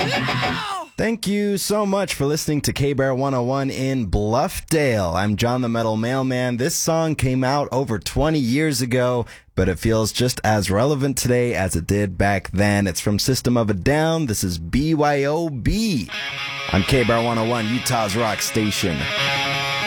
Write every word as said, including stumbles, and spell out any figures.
Thank you so much for listening to K-Bear one oh one in Bluffdale. I'm John the Metal Mailman. This song came out over twenty years ago, but it feels just as relevant today as it did back then. It's from System of a Down. This is B Y O B on K-Bear one oh one, Utah's rock station.